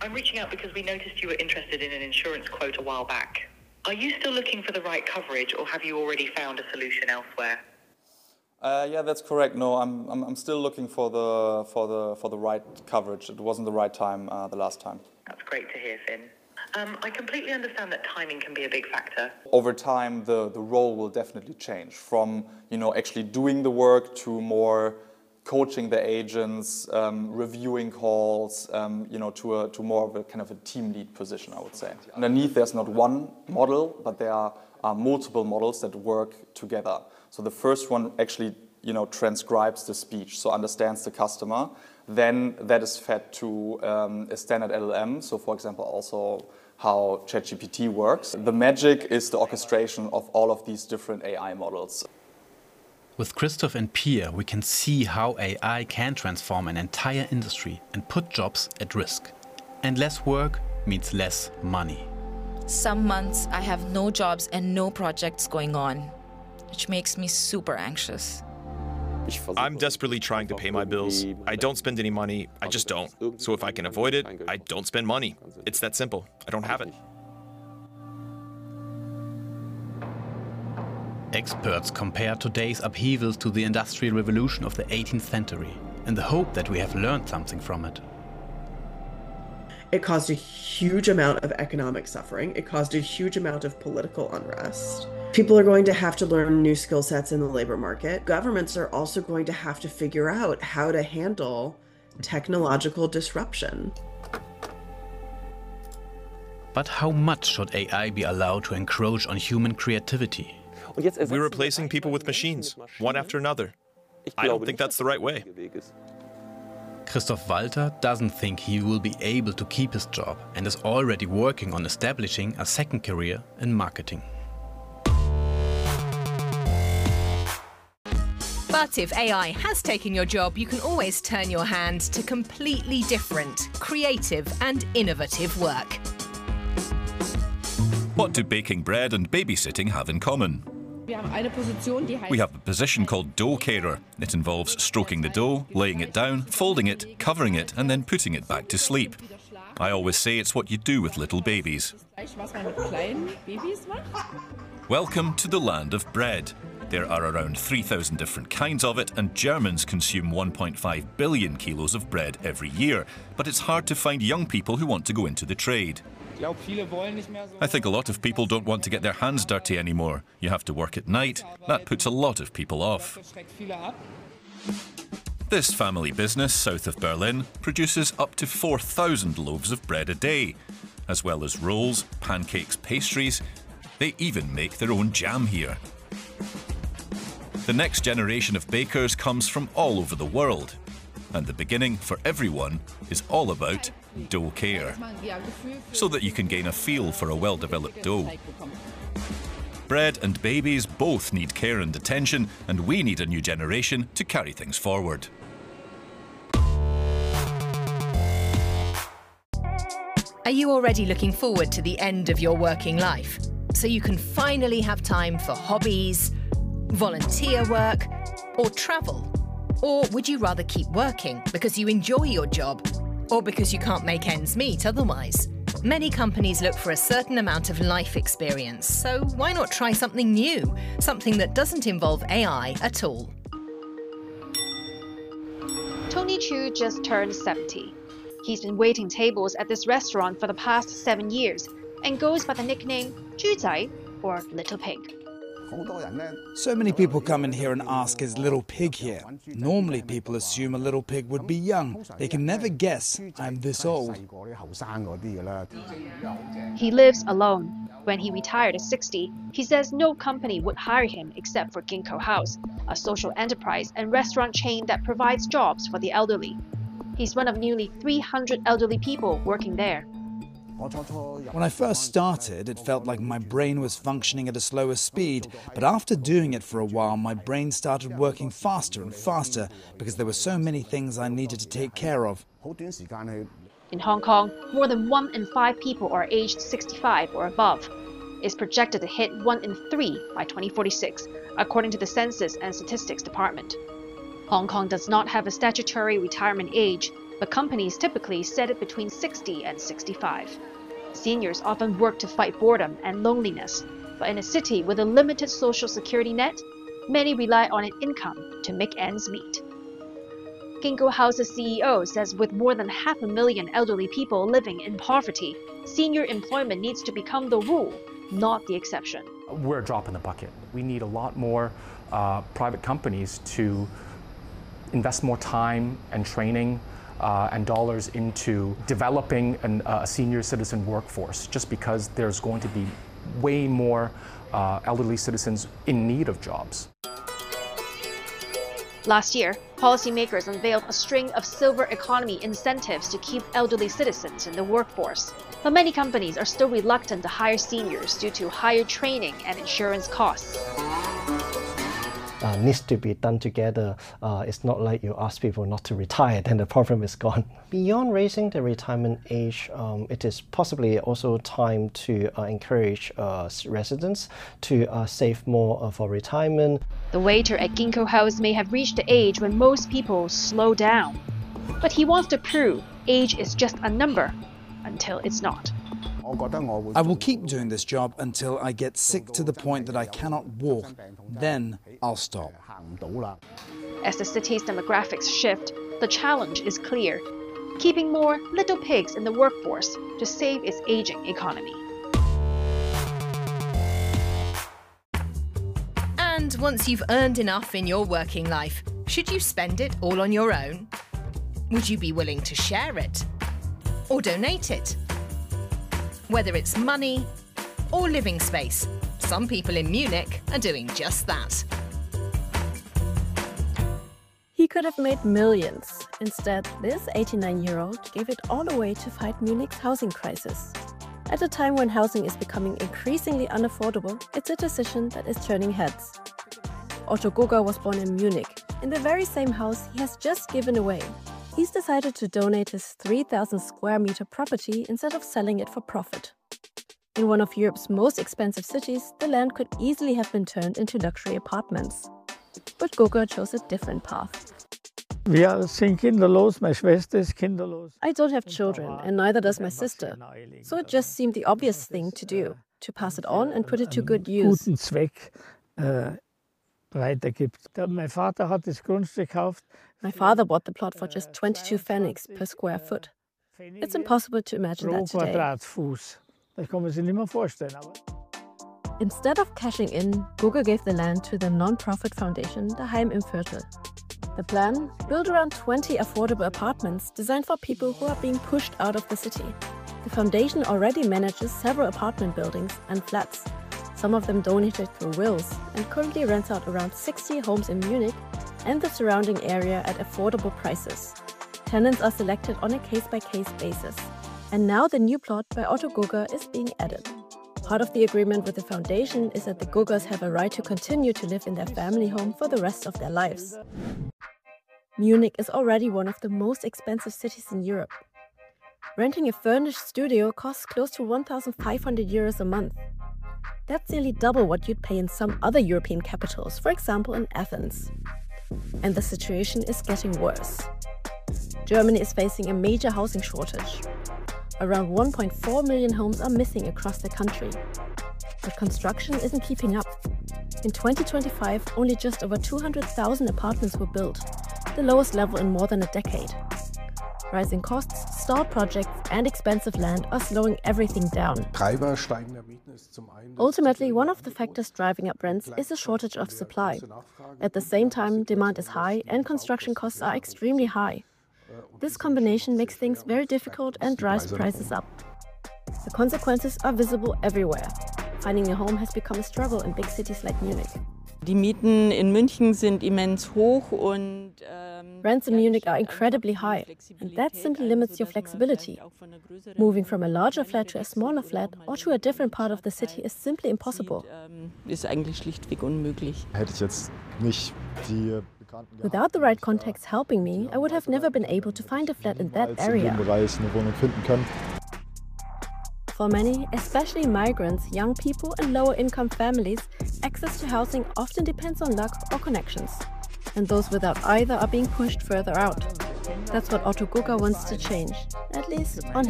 I'm reaching out because we noticed you were interested in an insurance quote a while back. Are you still looking for the right coverage, or have you already found a solution elsewhere? Yeah, that's correct. No, I'm still looking for the right coverage. It wasn't the right time the last time. That's great to hear, Finn. I completely understand that timing can be a big factor. Over time, the role will definitely change from actually doing the work to more coaching the agents, reviewing calls, to more of a kind of a team lead position, I would say. Underneath, there's not one model, but there are multiple models that work together. So the first one actually, transcribes the speech, so understands the customer. Then that is fed to a standard LLM. So, for example, also how ChatGPT works. The magic is the orchestration of all of these different AI models. With Christoph and Pia, we can see how AI can transform an entire industry and put jobs at risk. And less work means less money. Some months I have no jobs and no projects going on, which makes me super anxious. I'm desperately trying to pay my bills. I don't spend any money, I just don't. So if I can avoid it, I don't spend money. It's that simple. I don't have it. Experts compare today's upheavals to the Industrial Revolution of the 18th century, in the hope that we have learned something from it. It caused a huge amount of economic suffering. It caused a huge amount of political unrest. People are going to have to learn new skill sets in the labor market. Governments are also going to have to figure out how to handle technological disruption. But how much should AI be allowed to encroach on human creativity? We're replacing people with machines, one after another. I don't think that's the right way. Christoph Walter doesn't think he will be able to keep his job and is already working on establishing a second career in marketing. But if AI has taken your job, you can always turn your hand to completely different, creative and innovative work. What do baking bread and babysitting have in common? We have a position called dough carer. It involves stroking the dough, laying it down, folding it, covering it, and then putting it back to sleep. I always say it's what you do with little babies. Welcome to the land of bread. There are around 3,000 different kinds of it, and Germans consume 1.5 billion kilos of bread every year. But it's hard to find young people who want to go into the trade. I think a lot of people don't want to get their hands dirty anymore. You have to work at night. That puts a lot of people off. This family business south of Berlin produces up to 4,000 loaves of bread a day, as well as rolls, pancakes, pastries. They even make their own jam here. The next generation of bakers comes from all over the world, and the beginning for everyone is all about dough care, so that you can gain a feel for a well-developed dough. Bread and babies both need care and attention, and we need a new generation to carry things forward. Are you already looking forward to the end of your working life, so you can finally have time for hobbies, volunteer work, or travel? Or would you rather keep working because you enjoy your job, or because you can't make ends meet otherwise? Many companies look for a certain amount of life experience, so why not try something new, something that doesn't involve AI at all? Tony Chu just turned 70. He's been waiting tables at this restaurant for the past 7 years and goes by the nickname Zhu Zai, or Little Pig. So many people come in here and ask, is Little Pig here? Normally people assume a little pig would be young. They can never guess I'm this old. He lives alone. When he retired at 60, he says no company would hire him except for Ginkgo House, a social enterprise and restaurant chain that provides jobs for the elderly. He's one of nearly 300 elderly people working there. When I first started, it felt like my brain was functioning at a slower speed, but after doing it for a while, my brain started working faster and faster because there were so many things I needed to take care of. In Hong Kong, more than 1 in 5 people are aged 65 or above. It's projected to hit 1 in 3 by 2046, according to the Census and Statistics Department. Hong Kong does not have a statutory retirement age, but companies typically set it between 60 and 65. Seniors often work to fight boredom and loneliness, but in a city with a limited social security net, many rely on an income to make ends meet. Ginkgo House's CEO says with more than 500,000 elderly people living in poverty, senior employment needs to become the rule, not the exception. We're a drop in the bucket. We need a lot more private companies to invest more time and training and dollars into developing a senior citizen workforce, just because there's going to be way more elderly citizens in need of jobs. Last year, policymakers unveiled a string of silver economy incentives to keep elderly citizens in the workforce. But many companies are still reluctant to hire seniors due to higher training and insurance costs. Needs to be done together. It's not like you ask people not to retire, then the problem is gone. Beyond raising the retirement age, it is possibly also time to encourage residents to save more for retirement. The waiter at Ginkgo House may have reached the age when most people slow down. But he wants to prove age is just a number until it's not. I will keep doing this job until I get sick to the point that I cannot walk. Then I'll stop. As the city's demographics shift, the challenge is clear: keeping more little pigs in the workforce to save its aging economy. And once you've earned enough in your working life, should you spend it all on your own? Would you be willing to share it? Or donate it? Whether it's money or living space, some people in Munich are doing just that. He could have made millions. Instead, this 89-year-old gave it all away to fight Munich's housing crisis. At a time when housing is becoming increasingly unaffordable, it's a decision that is turning heads. Otto Gugger was born in Munich, in the very same house he has just given away. He's decided to donate his 3,000 square meter property instead of selling it for profit. In one of Europe's most expensive cities, the land could easily have been turned into luxury apartments. But Gugger chose a different path. I don't have children, and neither does my sister. So it just seemed the obvious thing to do, to pass it on and put it to good use. My father bought the plot for just 22 pfennigs per square foot. It's impossible to imagine that today. Instead of cashing in, Gugger gave the land to the non-profit foundation Daheim im Viertel. The plan? Build around 20 affordable apartments designed for people who are being pushed out of the city. The foundation already manages several apartment buildings and flats, some of them donated through wills, and currently rents out around 60 homes in Munich and the surrounding area at affordable prices. Tenants are selected on a case-by-case basis. And now the new plot by Otto Gugger is being added. Part of the agreement with the foundation is that the Guggers have a right to continue to live in their family home for the rest of their lives. Munich is already one of the most expensive cities in Europe. Renting a furnished studio costs close to 1,500 euros a month. That's nearly double what you'd pay in some other European capitals, for example in Athens. And the situation is getting worse. Germany is facing a major housing shortage. Around 1.4 million homes are missing across the country. But construction isn't keeping up. In 2025, only just over 200,000 apartments were built, the lowest level in more than a decade. Rising costs, stalled projects, and expensive land are slowing everything down. Ultimately, one of the factors driving up rents is a shortage of supply. At the same time, demand is high and construction costs are extremely high. This combination makes things very difficult and drives prices up. The consequences are visible everywhere. Finding a home has become a struggle in big cities like Munich. Die Mieten in München sind immens hoch und rents in Munich are incredibly high, and that simply limits your flexibility. Moving from a larger flat to a smaller flat or to a different part of the city is simply impossible. Ist eigentlich schlichtweg unmöglich. Without the right contacts helping me, I would have never been able to find a flat in that area. For many, especially migrants, young people and lower-income families, access to housing often depends on luck or connections. And those without either are being pushed further out. That's what Otto Gucker wants to change, at least on